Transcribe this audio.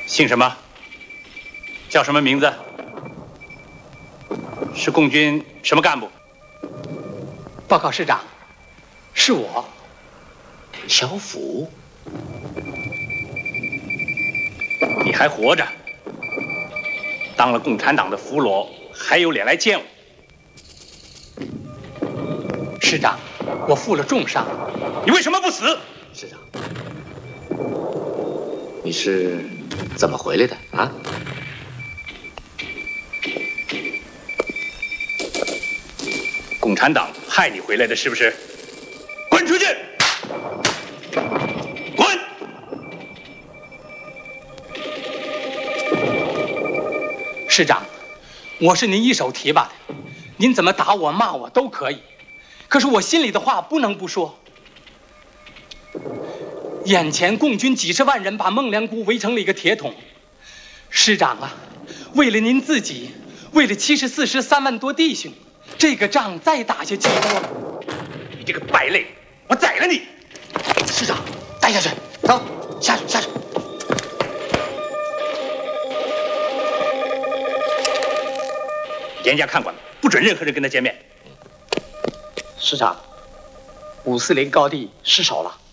姓什么？叫什么名字？是共军什么干部？ 报告师长，是我， 小虎。 你还活着？当了共产党的俘虏，还有脸来见我？ 师长，我负了重伤。 你为什么不死？ 师长，你是怎么回来的啊？ 共产党派你回来的是不是？滚出去！滚！ 师长，我是您一手提拔的，您怎么打我骂我都可以，可是我心里的话不能不说。眼前共军几十万人把孟良崮围成了一个铁桶，师长啊，为了您自己，为了74师3万多弟兄，这个仗再打下去， 你这个败类，我宰了你！ 师长，带下去，走，下去，下去。 严加看管，不准任何人跟他见面。 师长，540高地失守了。